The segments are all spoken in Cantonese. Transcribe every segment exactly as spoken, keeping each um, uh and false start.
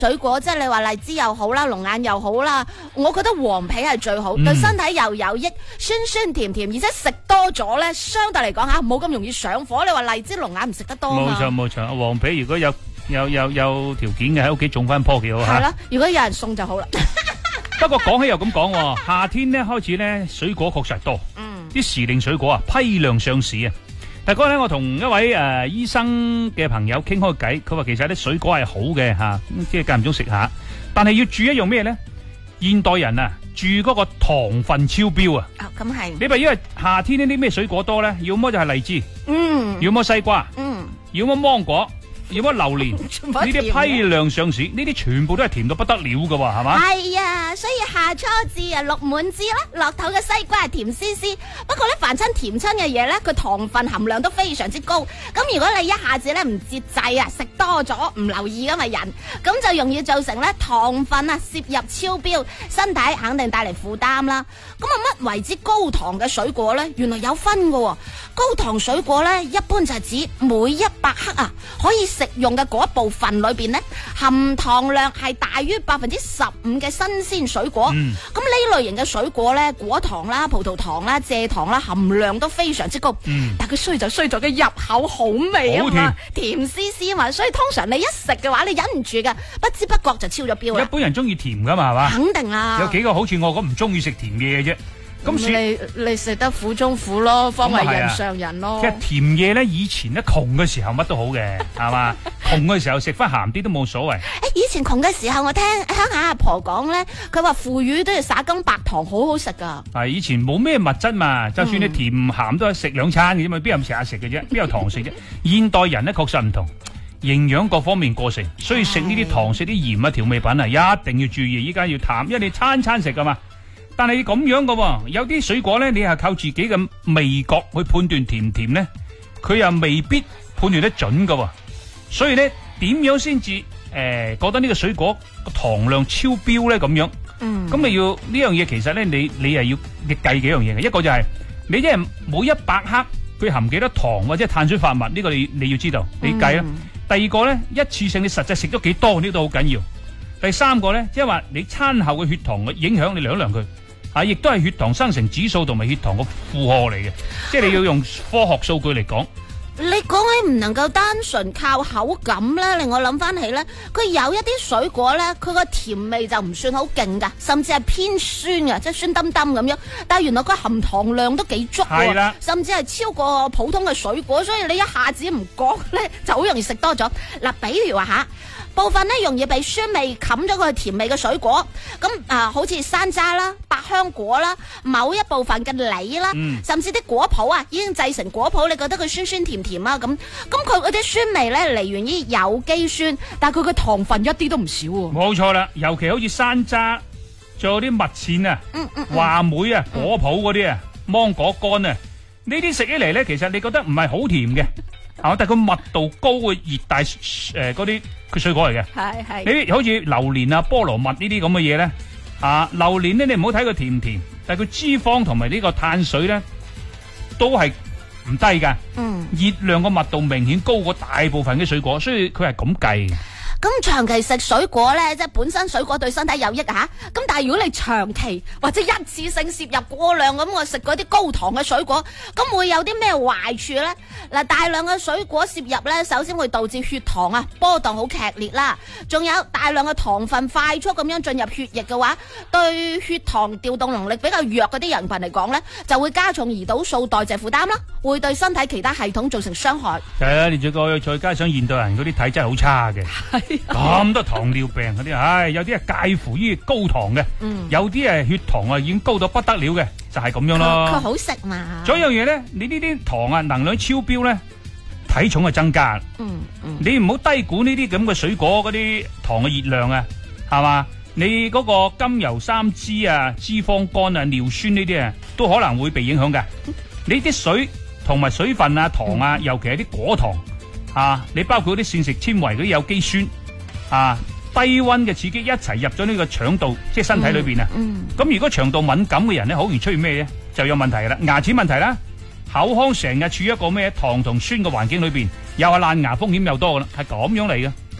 水果，即係你話荔枝又好啦，龍眼又好啦，我覺得黃皮係最好， 嗯、 對身體又有益，酸酸甜甜，而且食多咗咧，相對嚟講吓冇咁容易上火。你話荔枝、龍眼唔食得多嘛？ 冇錯冇錯，黃皮如果有有有有條件嘅喺屋企種翻棵幾好吓。 係啦，如果有人送就好啦。 不過講起又咁講，夏天咧開始咧水果確實多， 嗯， 啲時令水果啊批量上市啊。但係嗰日咧，我同一位誒、呃、醫生嘅朋友傾開偈，佢話其實啲水果係好嘅吓，即係間唔中食下，但係要注意一樣咩咧？現代人啊，注意嗰個糖分超標啊！ 啊，咁係。 你話因為夏天呢啲咩水果多咧？要麼就係荔枝， 嗯， 要麼西瓜， 嗯， 要麼芒果。有乜榴蓮呢啲批量上市，呢啲全部都係甜到不得了㗎喎，係嘛？ 係啊，所以夏初至啊，六滿枝啦，落頭嘅西瓜係甜絲絲。不過咧，凡親甜親嘅嘢咧，佢糖分含量都非常之高。咁如果你一下子咧唔節制啊，食多咗唔留意咁嘅人，咁就容易造成咧糖分啊攝入超標，身體肯定帶嚟負擔啦。咁啊，乜為之高糖嘅水果咧？原來有分㗎。高糖水果咧，一般就係指每一百克啊可以食用嘅嗰一部分裏邊咧，含糖量係大於百分之十五嘅新鮮水果。咁呢、嗯、類型嘅水果咧，果糖啦、葡萄糖啦、蔗糖啦，含量都非常之高。嗯、但佢衰就衰在佢入口好味啊嘛，甜絲絲嘛，所以通常你一食嘅話，你忍唔住㗎，不知不覺就超咗標啦。 一般人中意甜噶嘛，係嘛？ 肯定啊。有幾個好似我咁唔中意食甜嘢嘅啫。 咁你你食得苦中苦咯，方為人上人咯。 其實甜嘢咧，以前咧窮嘅時候乜都好嘅，係嘛？窮嘅時候食翻鹹啲都冇所謂。誒， 以前窮嘅時候，我聽鄉下阿婆講咧，佢話腐乳都要撒羹白糖，好好食噶。 係以前冇咩物質嘛，就算你甜鹹都係食兩餐嘅啫嘛，邊有咁成日食嘅啫？邊有糖食啫？現代人咧確實唔同，營養各方面過剩，所以食呢啲糖、食啲鹽啊、調味品啊，一定要注意。依家要淡，因為你餐餐食噶嘛。但係咁樣嘅，有啲水果咧，你係靠自己嘅味覺去判斷甜唔甜咧，佢又未必判斷得準嘅。所以咧，點樣先至誒覺得呢個水果個糖量超標咧？咁樣，嗯，咁你要呢樣嘢，其實咧，你你係要你計幾樣嘢嘅。一個就係、是、你一係每一百克佢含幾多糖或者碳水化合物，呢、這個你你要知道，你計啦。嗯、第二個咧，一次性你實際食咗幾多，呢、這個都好緊要。第三個咧，即係話你餐後嘅血糖嘅影響，你量一量佢。啊！亦都係血糖生成指數同埋血糖個負荷嚟嘅，即係你要用科學數據嚟講。 你講起唔能夠單純靠口感咧，令我諗翻起咧，佢有一啲水果咧，佢個甜味就唔算好勁噶，甚至係偏酸嘅，即係酸冧冧咁樣。但係原來佢含糖量都幾足，係啦，甚至係超過普通嘅水果，所以你一下子唔覺咧，就好容易食多咗。嗱，比如話吓。部分咧容易被酸味冚咗佢甜味嘅水果，咁啊、呃、好似山楂啦、百香果啦、某一部分嘅梨啦，嗯、甚至啲果脯啊已經製成果脯，你覺得佢酸酸甜甜啊咁，咁佢嗰啲酸味咧嚟源於有機酸，但係佢嘅糖分一啲都唔少喎。 冇錯啦，尤其好似山楂，仲有啲蜜餞啊、嗯嗯嗯、話梅啊、果脯嗰啲啊、芒果乾啊，呢啲食起嚟咧，其實你覺得唔係好甜嘅。啊！但係佢密度高嘅熱帶誒嗰啲佢水果嚟嘅，係係你好似榴蓮啊、菠蘿蜜呢啲咁嘅嘢咧，啊榴蓮咧你唔好睇佢甜唔甜，但係佢脂肪同埋呢個碳水咧都係唔低噶，嗯，熱量個密度明顯高過大部分嘅水果，所以佢係咁計嘅。 咁長期食水果咧，即係本身水果對身體有益吓。咁但係如果你長期或者一次性攝入過量咁，我食嗰啲高糖嘅水果，咁會有啲咩壞處咧？嗱，大量嘅水果攝入咧，首先會導致血糖啊波動好劇烈啦，仲有大量嘅糖分快速咁樣進入血液嘅話，對血糖調動能力比較弱嗰啲人群嚟講咧，就會加重胰島素代謝負擔啦，會對身體其他系統造成傷害。 係啊，你再個再加上現代人嗰啲體質好差嘅。咁多糖尿病嗰啲，唉，有啲係介乎於高糖嘅，嗯、有啲係血糖啊已經高到不得了嘅，就係、是、咁樣咯。 佢好食嘛？ 仲有一樣嘢咧，你呢啲糖啊能量超標咧，體重係增加。嗯嗯、你唔好低估呢啲咁嘅水果嗰啲糖嘅熱量啊，係嘛？你嗰個甘油三酯啊、脂肪肝啊、尿酸呢啲啊，都可能會被影響嘅。嗯、你啲水同埋水分啊、糖啊，嗯、尤其係啲果糖啊，你包括啲膳食纖維嗰啲有機酸。啊！低温嘅刺激一齊入咗呢個腸道，即係身體裏邊啊。咁、嗯嗯、如果腸道敏感嘅人咧，好容易出現咩咧？就有問題啦，牙齒問題啦，口腔成日處於一個咩糖同酸嘅環境裏邊，又係爛牙風險又多噶啦，係咁樣嚟嘅。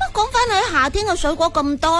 講翻喺夏天嘅水果咁多。